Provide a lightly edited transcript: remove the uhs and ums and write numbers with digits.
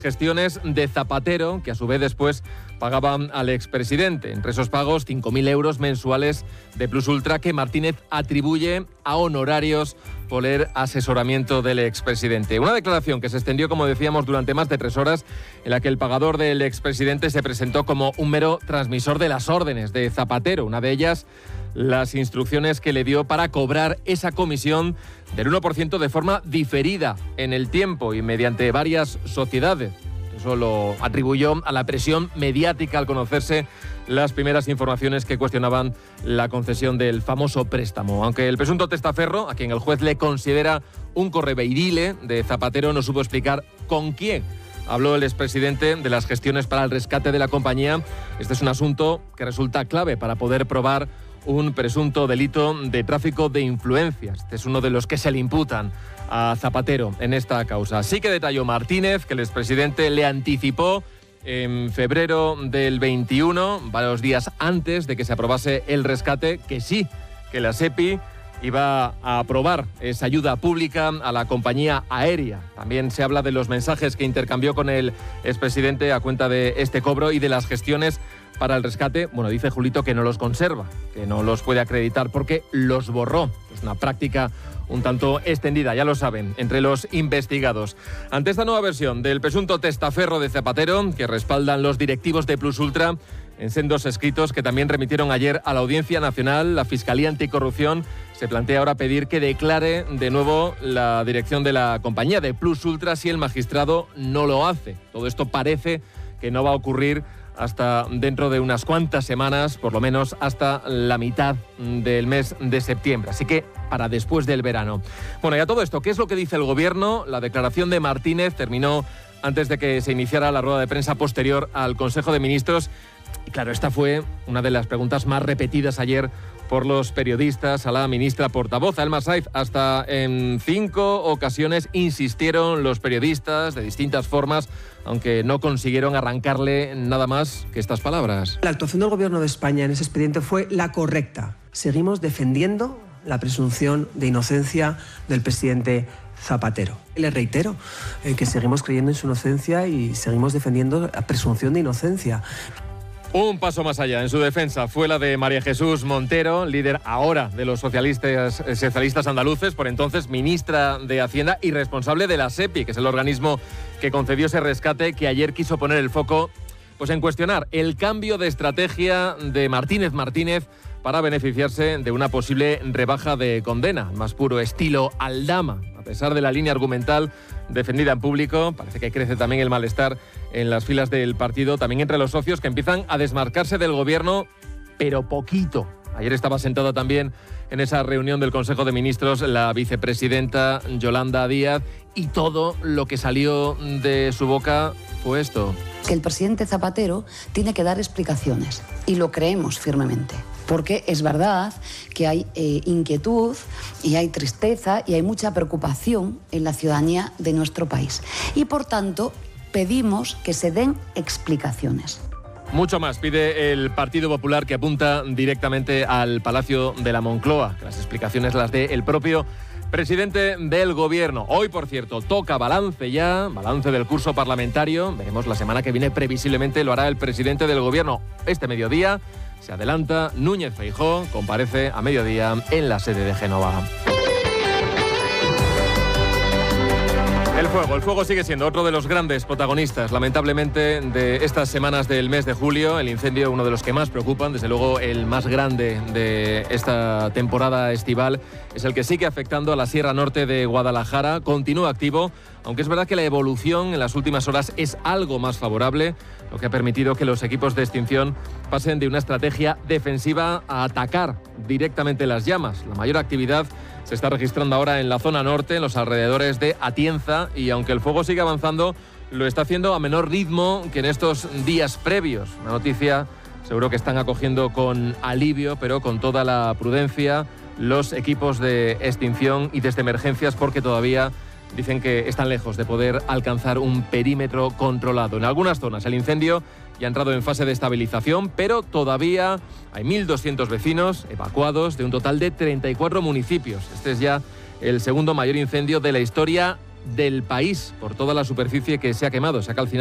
gestiones de Zapatero, que a su vez después pagaban al expresidente. Entre esos pagos, 5.000 euros mensuales de Plus Ultra que Martínez atribuye a honorarios por el asesoramiento del expresidente. Una declaración que se extendió, como decíamos, durante más de 3 horas, en la que el pagador del expresidente se presentó como un mero transmisor de las órdenes de Zapatero. Una de ellas, las instrucciones que le dio para cobrar esa comisión del 1% de forma diferida en el tiempo y mediante varias sociedades. Eso lo atribuyó a la presión mediática al conocerse las primeras informaciones que cuestionaban la concesión del famoso préstamo. Aunque el presunto testaferro, a quien el juez le considera un correveidile de Zapatero, no supo explicar con quién habló el expresidente de las gestiones para el rescate de la compañía. Este es un asunto que resulta clave para poder probar un presunto delito de tráfico de influencias. Este es uno de los que se le imputan a Zapatero en esta causa. Sí que detalló Martínez que el expresidente le anticipó en febrero del 21, varios días antes de que se aprobase el rescate, que sí, que la SEPI iba a aprobar esa ayuda pública a la compañía aérea. También se habla de los mensajes que intercambió con el expresidente a cuenta de este cobro y de las gestiones para el rescate. Bueno, dice Julito que no los conserva, que no los puede acreditar porque los borró. Es una práctica un tanto extendida, ya lo saben, entre los investigados. Ante esta nueva versión del presunto testaferro de Zapatero, que respaldan los directivos de Plus Ultra en sendos escritos que también remitieron ayer a la Audiencia Nacional, la Fiscalía Anticorrupción se plantea ahora pedir que declare de nuevo la dirección de la compañía de Plus Ultra si el magistrado no lo hace. Todo esto parece que no va a ocurrir hasta dentro de unas cuantas semanas, por lo menos hasta la mitad del mes de septiembre. Así que para después del verano. Bueno, y a todo esto, ¿qué es lo que dice el Gobierno? La declaración de Martínez terminó antes de que se iniciara la rueda de prensa posterior al Consejo de Ministros. Y claro, esta fue una de las preguntas más repetidas ayer por los periodistas a la ministra portavoz, a Elma Saiz. Hasta en 5 ocasiones insistieron los periodistas de distintas formas, aunque no consiguieron arrancarle nada más que estas palabras. La actuación del Gobierno de España en ese expediente fue la correcta. Seguimos defendiendo la presunción de inocencia del presidente Zapatero. Le reitero que seguimos creyendo en su inocencia y seguimos defendiendo la presunción de inocencia. Un paso más allá en su defensa fue la de María Jesús Montero, líder ahora de los socialistas andaluces, por entonces ministra de Hacienda y responsable de la SEPI, que es el organismo que concedió ese rescate, que ayer quiso poner el foco pues en cuestionar el cambio de estrategia de Martínez para beneficiarse de una posible rebaja de condena, más puro estilo Aldama. A pesar de la línea argumental defendida en público, parece que crece también el malestar en las filas del partido, también entre los socios que empiezan a desmarcarse del gobierno, pero poquito. Ayer estaba sentada también en esa reunión del Consejo de Ministros la vicepresidenta Yolanda Díaz y todo lo que salió de su boca fue esto. Que el presidente Zapatero tiene que dar explicaciones y lo creemos firmemente. Porque es verdad que hay inquietud y hay tristeza y hay mucha preocupación en la ciudadanía de nuestro país. Y por tanto, pedimos que se den explicaciones. Mucho más pide el Partido Popular, que apunta directamente al Palacio de la Moncloa, que las explicaciones las dé el propio presidente del Gobierno. Hoy, por cierto, toca balance del curso parlamentario. Veremos la semana que viene, previsiblemente lo hará el presidente del Gobierno. Este mediodía se adelanta, Núñez Feijóo comparece a mediodía en la sede de Génova. El fuego sigue siendo otro de los grandes protagonistas, lamentablemente, de estas semanas del mes de julio. El incendio, uno de los que más preocupan, desde luego el más grande de esta temporada estival, es el que sigue afectando a la Sierra Norte de Guadalajara. Continúa activo, aunque es verdad que la evolución en las últimas horas es algo más favorable, lo que ha permitido que los equipos de extinción pasen de una estrategia defensiva a atacar directamente las llamas. La mayor actividad se está registrando ahora en la zona norte, en los alrededores de Atienza, y aunque el fuego sigue avanzando, lo está haciendo a menor ritmo que en estos días previos. Una noticia seguro que están acogiendo con alivio, pero con toda la prudencia, los equipos de extinción y desde emergencias, porque todavía dicen que están lejos de poder alcanzar un perímetro controlado. En algunas zonas el incendio ya ha entrado en fase de estabilización, pero todavía hay 1.200 vecinos evacuados de un total de 34 municipios. Este es ya el segundo mayor incendio de la historia del país por toda la superficie que se ha quemado. Se ha calcinado